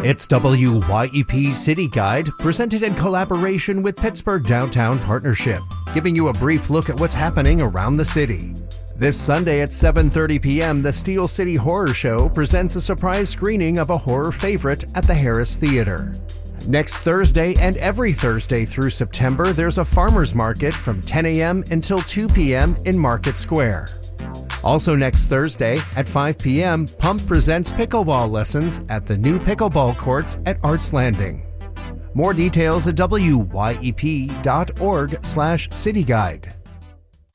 It's WYEP City Guide, presented in collaboration with Pittsburgh Downtown Partnership, giving you a brief look at what's happening around the city. This Sunday at 7:30 p.m., the Steel City Horror Show presents a surprise screening of a horror favorite at the Harris Theater. Next Thursday and every Thursday through September, there's a farmer's market from 10 a.m. until 2 p.m. in Market Square. Also next Thursday at 5 p.m., Pump presents pickleball lessons at the new pickleball courts at Arts Landing. More details at wyep.org/cityguide.